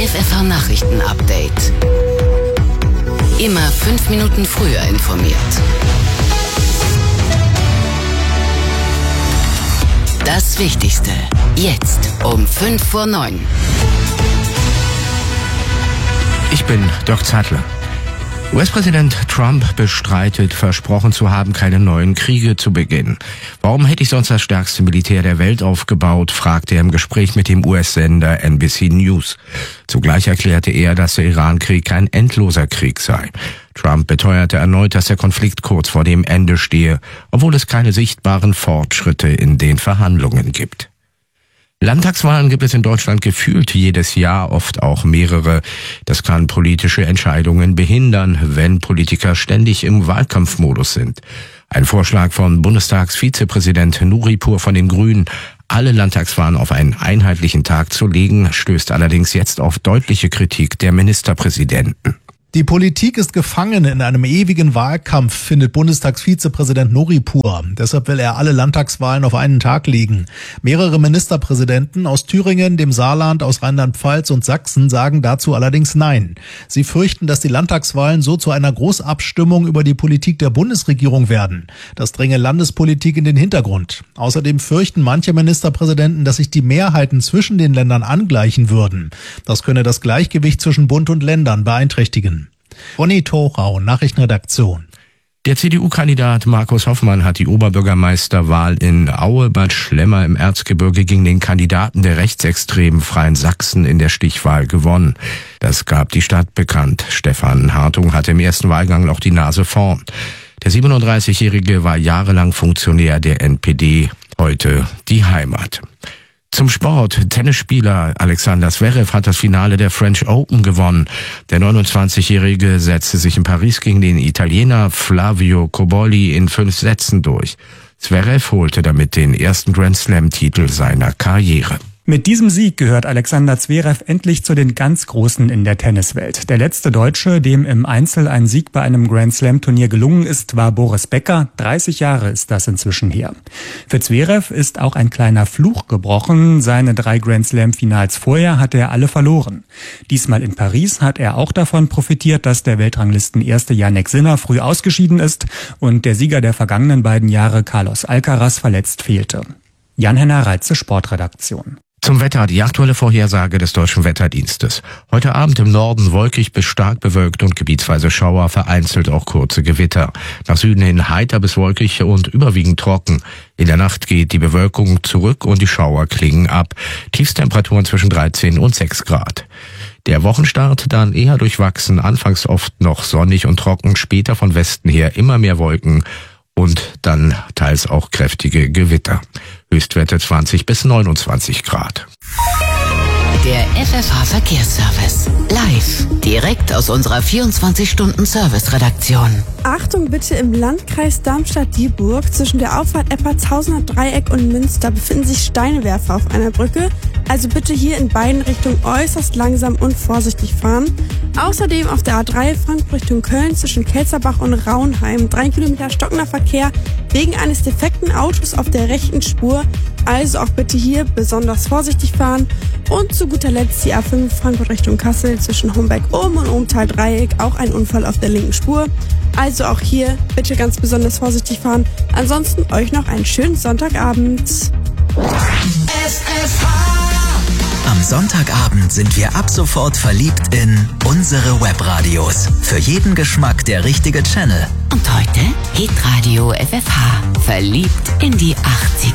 FFH Nachrichten-Update. Immer 5 Minuten früher informiert. Das Wichtigste, jetzt um 8:55. Ich bin Dirk Zeitler. US-Präsident Trump bestreitet, versprochen zu haben, keine neuen Kriege zu beginnen. Warum hätte ich sonst das stärkste Militär der Welt aufgebaut, fragte er im Gespräch mit dem US-Sender NBC News. Zugleich erklärte er, dass der Iran-Krieg kein endloser Krieg sei. Trump beteuerte erneut, dass der Konflikt kurz vor dem Ende stehe, obwohl es keine sichtbaren Fortschritte in den Verhandlungen gibt. Landtagswahlen gibt es in Deutschland gefühlt jedes Jahr, oft auch mehrere. Das kann politische Entscheidungen behindern, wenn Politiker ständig im Wahlkampfmodus sind. Ein Vorschlag von Bundestagsvizepräsident Nuripur von den Grünen, alle Landtagswahlen auf einen einheitlichen Tag zu legen, stößt allerdings jetzt auf deutliche Kritik der Ministerpräsidenten. Die Politik ist gefangen in einem ewigen Wahlkampf, findet Bundestagsvizepräsident Nuripur. Deshalb will er alle Landtagswahlen auf einen Tag legen. Mehrere Ministerpräsidenten aus Thüringen, dem Saarland, aus Rheinland-Pfalz und Sachsen sagen dazu allerdings Nein. Sie fürchten, dass die Landtagswahlen so zu einer Großabstimmung über die Politik der Bundesregierung werden. Das dränge Landespolitik in den Hintergrund. Außerdem fürchten manche Ministerpräsidenten, dass sich die Mehrheiten zwischen den Ländern angleichen würden. Das könne das Gleichgewicht zwischen Bund und Ländern beeinträchtigen. Ronny Thorau, Nachrichtenredaktion. Der CDU-Kandidat Markus Hoffmann hat die Oberbürgermeisterwahl in Aue-Bad Schlemmer im Erzgebirge gegen den Kandidaten der rechtsextremen Freien Sachsen in der Stichwahl gewonnen. Das gab die Stadt bekannt. Stefan Hartung hatte im ersten Wahlgang noch die Nase vorn. Der 37-Jährige war jahrelang Funktionär der NPD, heute die Heimat. Zum Sport. Tennisspieler Alexander Zverev hat das Finale der French Open gewonnen. Der 29-Jährige setzte sich in Paris gegen den Italiener Flavio Cobolli in 5 Sätzen durch. Zverev holte damit den ersten Grand-Slam-Titel seiner Karriere. Mit diesem Sieg gehört Alexander Zverev endlich zu den ganz Großen in der Tenniswelt. Der letzte Deutsche, dem im Einzel ein Sieg bei einem Grand-Slam-Turnier gelungen ist, war Boris Becker. 30 Jahre ist das inzwischen her. Für Zverev ist auch ein kleiner Fluch gebrochen. Seine 3 Grand-Slam-Finals vorher hatte er alle verloren. Diesmal in Paris hat er auch davon profitiert, dass der Weltranglisten-Erste Jannik Sinner früh ausgeschieden ist und der Sieger der vergangenen beiden Jahre Carlos Alcaraz verletzt fehlte. Jan-Henner Reitze, Sportredaktion. Zum Wetter die aktuelle Vorhersage des Deutschen Wetterdienstes. Heute Abend im Norden wolkig bis stark bewölkt und gebietsweise Schauer, vereinzelt auch kurze Gewitter. Nach Süden hin heiter bis wolkig und überwiegend trocken. In der Nacht geht die Bewölkung zurück und die Schauer klingen ab. Tiefstemperaturen zwischen 13 und 6 Grad. Der Wochenstart dann eher durchwachsen, anfangs oft noch sonnig und trocken, später von Westen her immer mehr Wolken und dann teils auch kräftige Gewitter. Höchstwerte 20 bis 29 Grad. Der FFH Verkehrsservice. Live. Direkt aus unserer 24-Stunden-Service-Redaktion. Achtung bitte, im Landkreis Darmstadt-Dieburg zwischen der Auffahrt Eppertshausener Dreieck und Münster befinden sich Steinewerfer auf einer Brücke. Also bitte hier in beiden Richtungen äußerst langsam und vorsichtig fahren. Außerdem auf der A3 Frankfurt Richtung Köln zwischen Kelzerbach und Raunheim 3 Kilometer stockender Verkehr wegen eines defekten Autos auf der rechten Spur. Also auch bitte hier besonders vorsichtig fahren. Und zu guter Letzt die A5 Frankfurt Richtung Kassel zwischen Homberg-Ohm und Ohmtal-Dreieck, auch ein Unfall auf der linken Spur. Also auch hier bitte ganz besonders vorsichtig fahren. Ansonsten euch noch einen schönen Sonntagabend. Am Sonntagabend sind wir ab sofort verliebt in unsere Webradios. Für jeden Geschmack der richtige Channel. Und heute Hitradio FFH. Verliebt in die 80er.